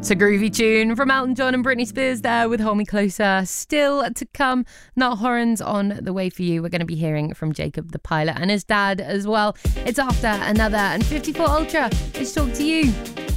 It's a groovy tune from Elton John and Britney Spears there with Hold Me Closer. Still to come, Niall Horan's on the way for you. We're going to be hearing from Jacob the pilot and his dad as well. It's after another, and 54 Ultra. Let's talk to you.